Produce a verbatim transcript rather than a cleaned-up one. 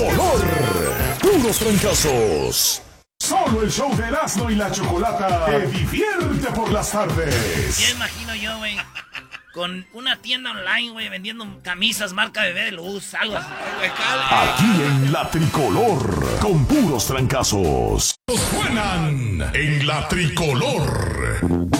tricolor. Puros trancazos. Solo el show de Erasmo y la Chocolata te divierte por las tardes. Ya imagino yo, güey, con una tienda online, güey, vendiendo camisas marca Bebé de Luz, algo así. Aquí en la tricolor, con puros trancazos. Suenan en la tricolor.